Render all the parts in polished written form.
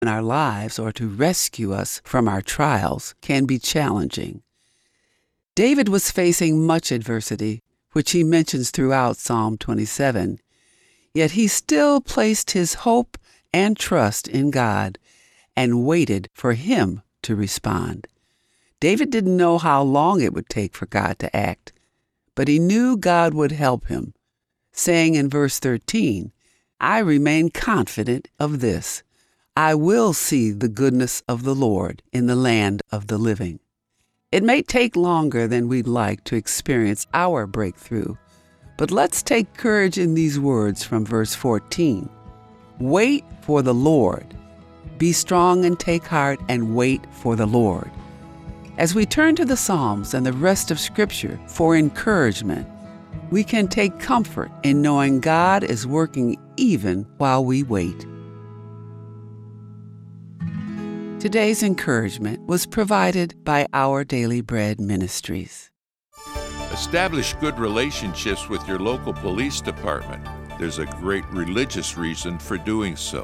in our lives or to rescue us from our trials can be challenging. David was facing much adversity, which he mentions throughout Psalm 27, yet he still placed his hope and trust in God and waited for him to respond. David didn't know how long it would take for God to act, but he knew God would help him, saying in verse 13, "I remain confident of this. I will see the goodness of the Lord in the land of the living." It may take longer than we'd like to experience our breakthrough, but let's take courage in these words from verse 14. Wait for the Lord. Be strong and take heart and wait for the Lord. As we turn to the Psalms and the rest of Scripture for encouragement, we can take comfort in knowing God is working even while we wait. Today's encouragement was provided by Our Daily Bread Ministries. Establish good relationships with your local police department. There's a great religious reason for doing so.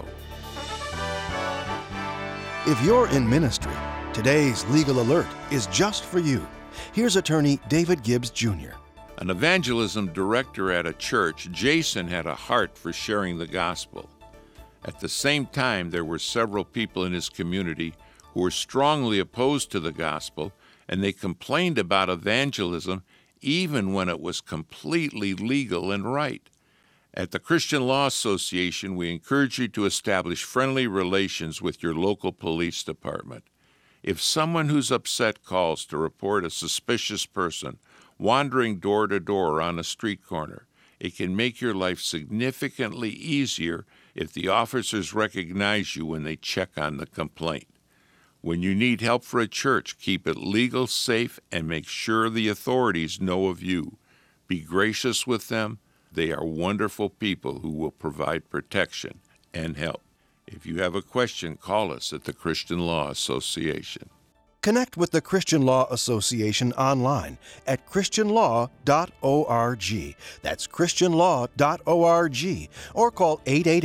If you're in ministry, today's Legal Alert is just for you. Here's attorney David Gibbs Jr. An evangelism director at a church, Jason had a heart for sharing the gospel. At the same time, there were several people in his community who were strongly opposed to the gospel, and they complained about evangelism even when it was completely legal and right. At the Christian Law Association, we encourage you to establish friendly relations with your local police department. If someone who's upset calls to report a suspicious person wandering door to door on a street corner, it can make your life significantly easier if the officers recognize you when they check on the complaint. When you need help for a church, keep it legal, safe, and make sure the authorities know of you. Be gracious with them. They are wonderful people who will provide protection and help. If you have a question, call us at the Christian Law Association. Connect with the Christian Law Association online at christianlaw.org. That's christianlaw.org, or call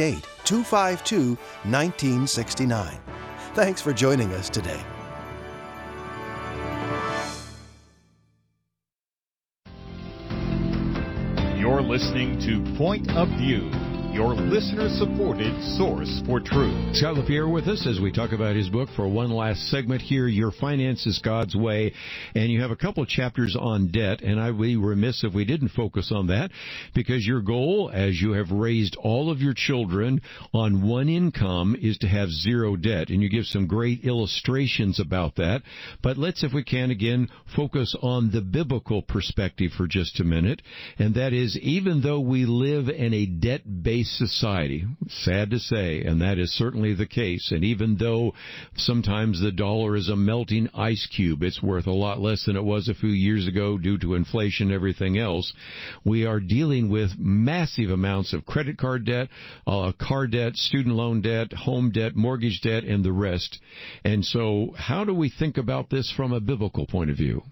888-252-1969. Thanks for joining us today. You're listening to Point of View, your listener-supported source for truth. Scott LaPierre with us as we talk about his book for one last segment here, Your Finances God's Way. And you have a couple of chapters on debt, and I'd be remiss if we didn't focus on that, because your goal, as you have raised all of your children on one income, is to have zero debt. And you give some great illustrations about that. But let's, if we can, again, focus on the biblical perspective for just a minute. And that is, even though we live in a debt-based society, sad to say, and that is certainly the case. And even though sometimes the dollar is a melting ice cube, it's worth a lot less than it was a few years ago due to inflation and everything else, we are dealing with massive amounts of credit card debt, car debt, student loan debt, home debt, mortgage debt, and the rest. And so how do we think about this from a biblical point of view?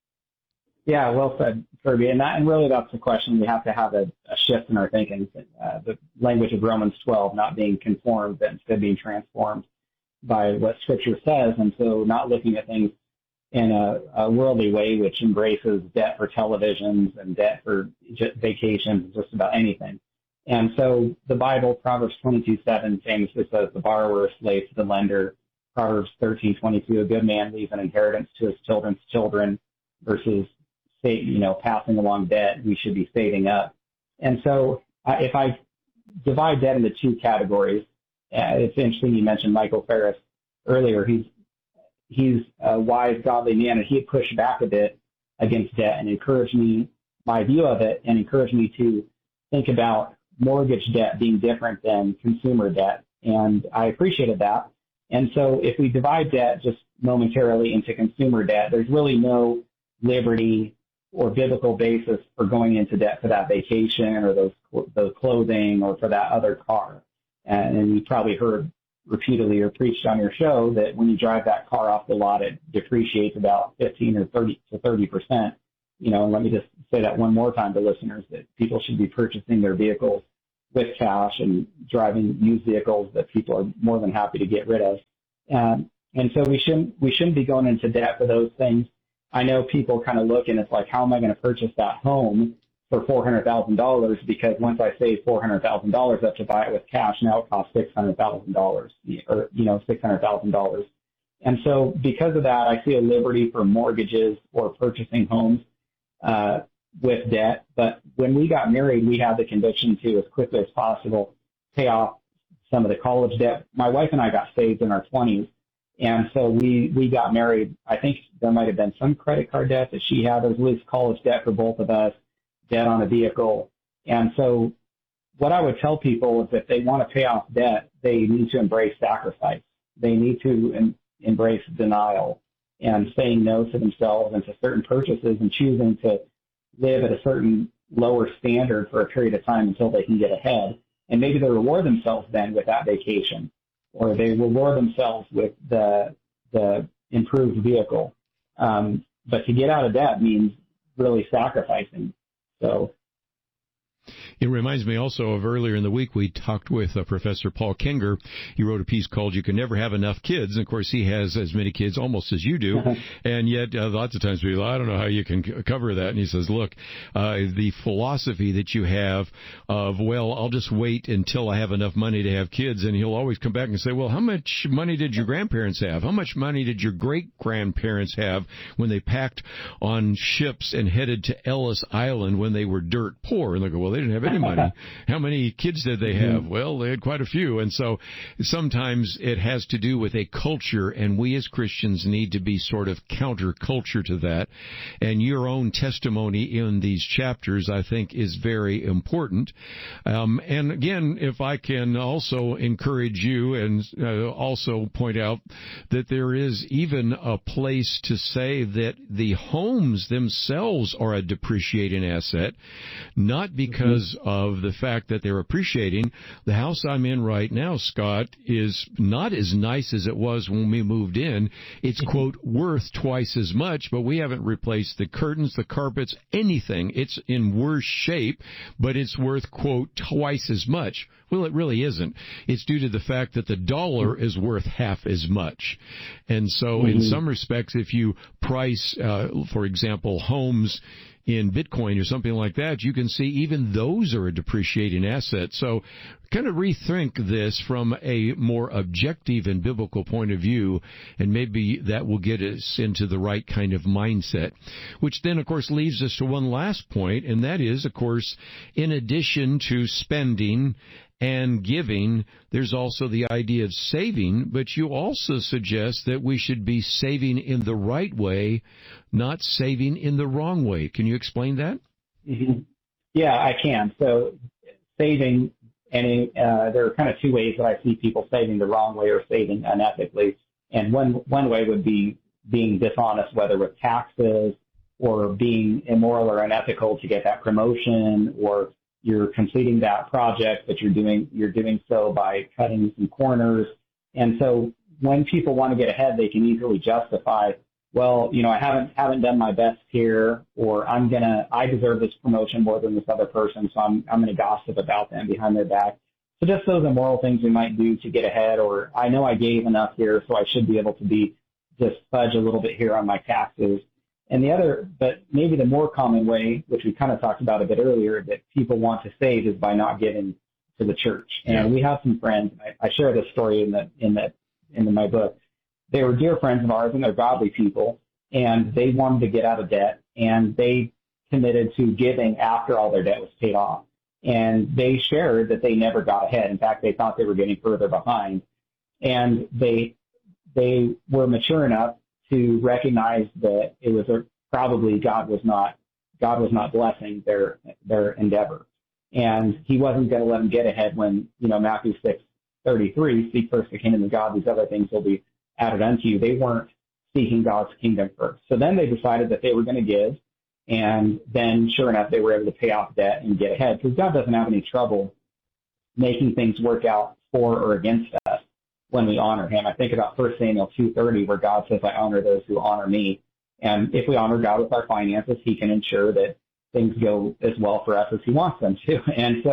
Yeah, well said, Kirby. And really that's the question. We have to have a shift in our thinking. The language of Romans 12, not being conformed, but instead being transformed by what Scripture says. And so not looking at things in a worldly way, which embraces debt for televisions and debt for vacations, just about anything. And so the Bible, Proverbs 22:7 famously says, the borrower is slave to the lender. Proverbs 13:22, a good man leaves an inheritance to his children's children, versus passing along debt. We should be saving up. And so if I divide debt into two categories, it's interesting you mentioned Michael Ferris earlier. He's a wise, godly man, and he had pushed back a bit against debt and encouraged me, my view of it, and encouraged me to think about mortgage debt being different than consumer debt. And I appreciated that. And so if we divide debt just momentarily into consumer debt, there's really no liberty or biblical basis for going into debt for that vacation or those clothing or for that other car. And you probably heard repeatedly or preached on your show that when you drive that car off the lot, it depreciates about 15 or 30%. And let me just say that one more time to listeners, that people should be purchasing their vehicles with cash and driving used vehicles that people are more than happy to get rid of. And so we shouldn't be going into debt for those things. I know people kind of look and it's like, how am I going to purchase that home for $400,000? Because once I save $400,000 up to buy it with cash, now it costs $600,000 or, $600,000. And so because of that, I see a liberty for mortgages or purchasing homes with debt. But when we got married, we had the conviction to, as quickly as possible, pay off some of the college debt. My wife and I got saved in our 20s. And so we got married. I think there might have been some credit card debt that she had. There was at least college debt for both of us, debt on a vehicle. And so what I would tell people is if they want to pay off debt, they need to embrace sacrifice. They need to embrace denial and saying no to themselves and to certain purchases and choosing to live at a certain lower standard for a period of time until they can get ahead. And maybe they reward themselves then with that vacation, or they reward themselves with the improved vehicle. But to get out of debt means really sacrificing. So it reminds me also of earlier in the week we talked with Professor Paul Kenger. He wrote a piece called "You Can Never Have Enough Kids." And of course, he has as many kids almost as you do. And yet, lots of times people, I don't know how you can cover that. And he says, look, the philosophy that you have of, well, I'll just wait until I have enough money to have kids. And he'll always come back and say, well, how much money did your grandparents have? How much money did your great-grandparents have when they packed on ships and headed to Ellis Island when they were dirt poor? And they go, well, they didn't have any money. How many kids did they have? Well, they had quite a few. And so sometimes it has to do with a culture, and we as Christians need to be sort of counterculture to that. And your own testimony in these chapters, I think, is very important. And again, if I can also encourage you and also point out that there is even a place to say that the homes themselves are a depreciating asset, not because of the fact that they're appreciating. The house I'm in right now, Scott, is not as nice as it was when we moved in. It's, quote, worth twice as much, but we haven't replaced the curtains, the carpets, anything. It's in worse shape, but it's worth, quote, twice as much. Well, it really isn't. It's due to the fact that the dollar is worth half as much. And so in some respects, if you price, for example, homes in Bitcoin or something like that, you can see even those are a depreciating asset. So kind of rethink this from a more objective and biblical point of view, and maybe that will get us into the right kind of mindset, which then, of course, leads us to one last point, and that is, of course, in addition to spending and giving, there's also the idea of saving, but you also suggest that we should be saving in the right way, not saving in the wrong way. Can you explain that? Yeah, I can. So saving, and there are kind of two ways that I see people saving the wrong way or saving unethically. And one way would be being dishonest, whether with taxes or being immoral or unethical to get that promotion, or you're completing that project, but you're doing so by cutting some corners. And so when people want to get ahead, they can easily justify, well, I haven't done my best here, or I deserve this promotion more than this other person, so I'm going to gossip about them behind their back. So just those immoral things we might do to get ahead, or I know I gave enough here, so I should be able to just fudge a little bit here on my taxes. And the other, but maybe the more common way, which we kind of talked about a bit earlier, that people want to save is by not giving to the church. And we have some friends. I share this story in my book. They were dear friends of ours, and they're godly people, and they wanted to get out of debt, and they committed to giving after all their debt was paid off. And they shared that they never got ahead. In fact, they thought they were getting further behind. And they were mature enough to recognize that it was probably God was not blessing their endeavor, and He wasn't going to let them get ahead when Matthew 6:33, seek first the kingdom of God, these other things will be added unto you. They weren't seeking God's kingdom first, so then they decided that they were going to give, and then sure enough they were able to pay off debt and get ahead, because God doesn't have any trouble making things work out for or against us when we honor Him. I think about 1 Samuel 2:30, where God says, I honor those who honor me. And if we honor God with our finances, He can ensure that things go as well for us as He wants them to. And so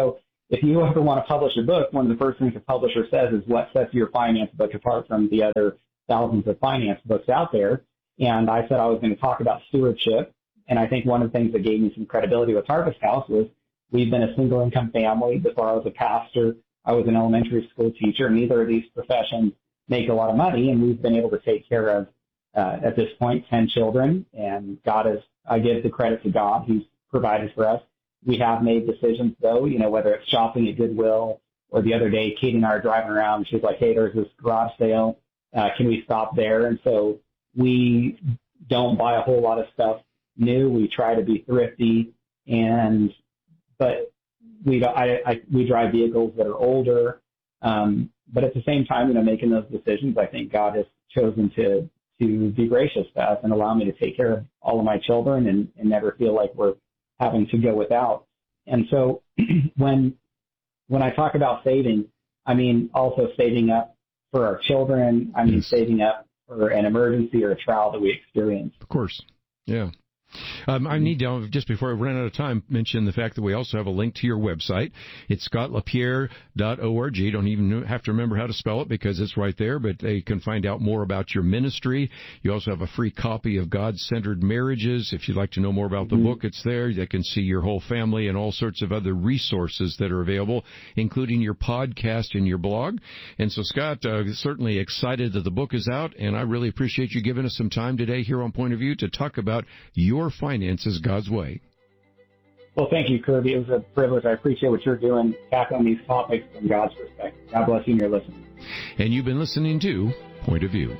if you ever want to publish a book, one of the first things a publisher says is what sets your finance book apart from the other thousands of finance books out there. And I said I was going to talk about stewardship. And I think one of the things that gave me some credibility with Harvest House was we've been a single income family. Before I was a pastor, I was an elementary school teacher. Neither of these professions make a lot of money, and we've been able to take care of, at this point, 10 children. And I give the credit to God. He's provided for us. We have made decisions, though, whether it's shopping at Goodwill or the other day, Katie and I are driving around. She's like, hey, there's this garage sale. Can we stop there? And so we don't buy a whole lot of stuff new. We try to be thrifty, but we drive vehicles that are older. But at the same time, making those decisions, I think God has chosen to be gracious to us and allow me to take care of all of my children and never feel like we're having to go without. And so when I talk about saving, I mean also saving up for our children. I mean saving up for an emergency or a trial that we experience. Of course. Yeah. I need to, just before I run out of time, mention the fact that we also have a link to your website. It's scottlapierre.org. You don't even have to remember how to spell it because it's right there, but they can find out more about your ministry. You also have a free copy of God-Centered Marriages. If you'd like to know more about the book, it's there. They can see your whole family and all sorts of other resources that are available, including your podcast and your blog. And so, Scott, certainly excited that the book is out, and I really appreciate you giving us some time today here on Point of View to talk about your finances God's way. Well, thank you, Kirby. It was a privilege. I appreciate what you're doing, tackling these topics from God's perspective. God bless you and your listeners. And you've been listening to Point of View.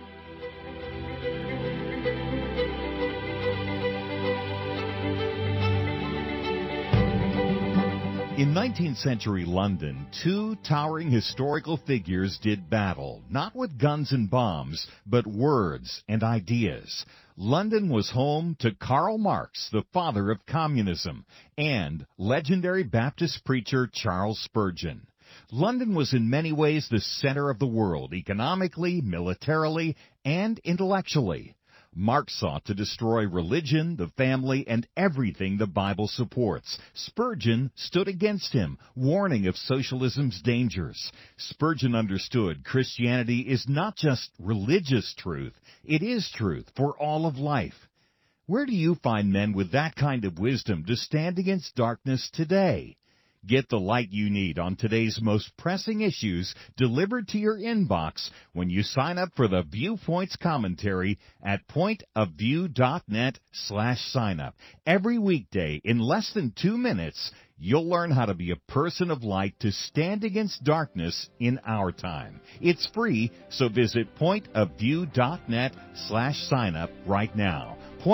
In 19th century London, two towering historical figures did battle, not with guns and bombs, but words and ideas. London was home to Karl Marx, the father of communism, and legendary Baptist preacher Charles Spurgeon. London was in many ways the center of the world, economically, militarily, and intellectually. Marx sought to destroy religion, the family, and everything the Bible supports. Spurgeon stood against him, warning of socialism's dangers. Spurgeon understood Christianity is not just religious truth, it is truth for all of life. Where do you find men with that kind of wisdom to stand against darkness today? Get the light you need on today's most pressing issues delivered to your inbox when you sign up for the Viewpoints commentary at pointofview.net/signup. Every weekday, in less than 2 minutes, you'll learn how to be a person of light to stand against darkness in our time. It's free, so visit pointofview.net/signup right now.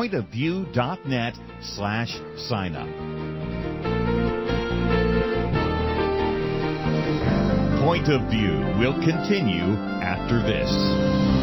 pointofview.net/signup. Point of View will continue after this.